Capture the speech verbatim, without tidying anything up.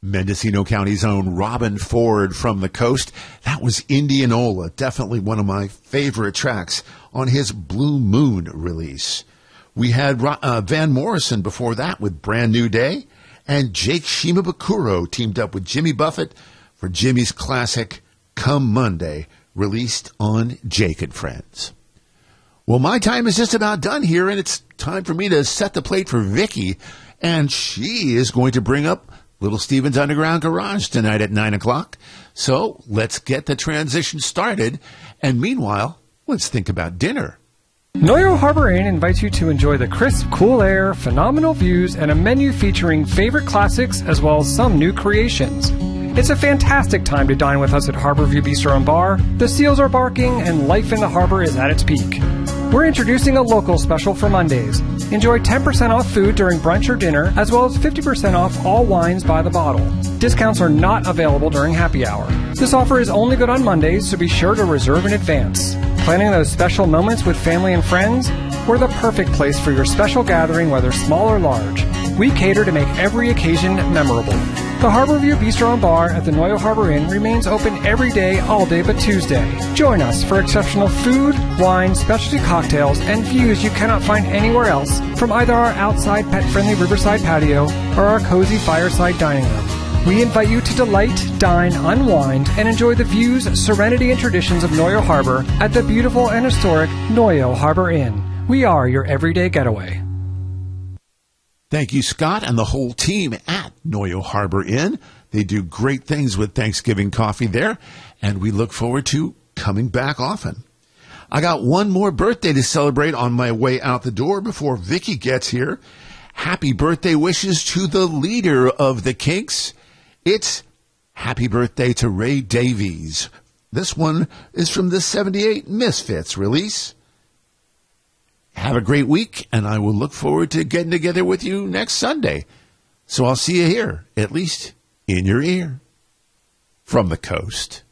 Mendocino County's own Robin Ford from the coast. That was Indianola, definitely one of my favorite tracks on his Blue Moon release. We had uh, Van Morrison before that with Brand New Day, and Jake Shimabukuro teamed up with Jimmy Buffett for Jimmy's classic Come Monday, released on Jake and Friends. Well, my time is just about done here, and it's time for me to set the plate for Vicky, and she is going to bring up Little Steven's Underground Garage tonight at nine o'clock. So let's get the transition started. And meanwhile, let's think about dinner. Noyo Harbor Inn invites you to enjoy the crisp, cool air, phenomenal views, and a menu featuring favorite classics as well as some new creations. It's a fantastic time to dine with us at Harborview Bistro and Bar. The seals are barking and life in the harbor is at its peak. We're introducing a local special for Mondays. Enjoy ten percent off food during brunch or dinner, as well as fifty percent off all wines by the bottle. Discounts are not available during happy hour. This offer is only good on Mondays, so be sure to reserve in advance. Planning those special moments with family and friends? We're the perfect place for your special gathering, whether small or large. We cater to make every occasion memorable. The Harborview Bistro and Bar at the Noyo Harbor Inn remains open every day, all day but Tuesday. Join us for exceptional food, wine, specialty cocktails, and views you cannot find anywhere else from either our outside pet-friendly riverside patio or our cozy fireside dining room. We invite you to delight, dine, unwind, and enjoy the views, serenity, and traditions of Noyo Harbor at the beautiful and historic Noyo Harbor Inn. We are your everyday getaway. Thank you, Scott, and the whole team at Noyo Harbor Inn. They do great things with Thanksgiving coffee there, and we look forward to coming back often. I got one more birthday to celebrate on my way out the door before Vicky gets here. Happy birthday wishes to the leader of the Kinks. It's happy birthday to Ray Davies. This one is from the seventy-eight Misfits release. Have a great week, and I will look forward to getting together with you next Sunday. So I'll see you here, at least in your ear, from the coast.